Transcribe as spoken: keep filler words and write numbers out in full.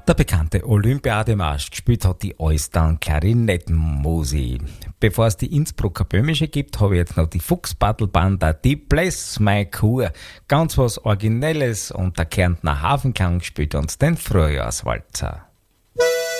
Der bekannte Olympiademarsch gespielt hat die Alstern Klarinettenmusi. Bevor es die Innsbrucker Böhmische gibt, habe ich jetzt noch die Fuchsbattlbanda, die Bless My Kur. Ganz was Originelles und der Kärntner Hafenklang spielt uns den Frühjahrswalzer.